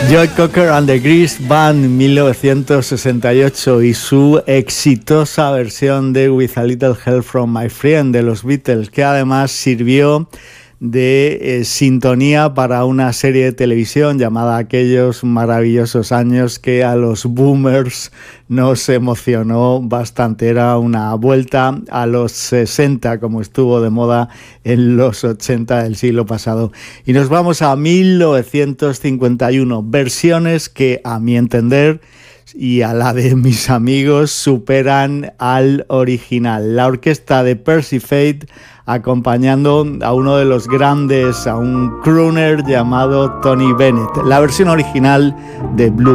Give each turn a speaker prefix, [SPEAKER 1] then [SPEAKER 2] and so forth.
[SPEAKER 1] Joe Cocker and the Grease Band, 1968, y su exitosa versión de With a Little Help from My Friend de los Beatles, que además sirvió de sintonía para una serie de televisión llamada Aquellos maravillosos años, que a los boomers nos emocionó bastante. Era una vuelta a los 60, como estuvo de moda en los 80 del siglo pasado. Y nos vamos a 1951, versiones que, a mi entender y a la de mis amigos, superan al original. La orquesta de Percy Faith acompañando a uno de los grandes, a un crooner llamado Tony Bennett. La versión original de Blue